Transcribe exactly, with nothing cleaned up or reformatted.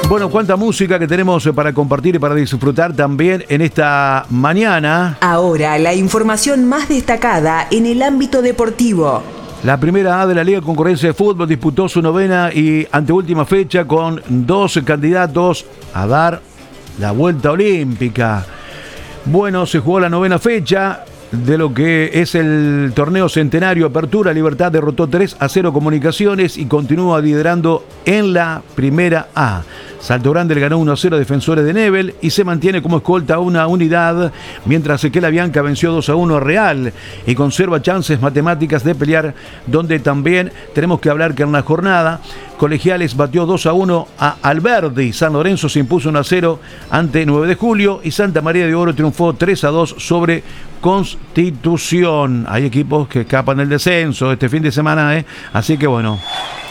Bueno, cuánta música que tenemos para compartir y para disfrutar también en esta mañana. Ahora, la información más destacada en el ámbito deportivo. La primera A de la Liga Concurrencia de Fútbol disputó su novena y anteúltima fecha con dos candidatos a dar la vuelta olímpica. Bueno, se jugó la novena fecha de lo que es el torneo centenario Apertura. Libertad derrotó tres a cero Comunicaciones y continúa liderando en la primera A. Salto Grande le ganó uno a cero a Defensores de Nebel y se mantiene como escolta una unidad, mientras que la Bianca venció dos a uno a Real y conserva chances matemáticas de pelear, donde también tenemos que hablar que en la jornada Colegiales batió dos a uno a Alberdi, San Lorenzo se impuso uno a cero ante nueve de julio y Santa María de Oro triunfó tres a dos sobre Constitución. Hay equipos que escapan del descenso este fin de semana, ¿eh? Así que bueno,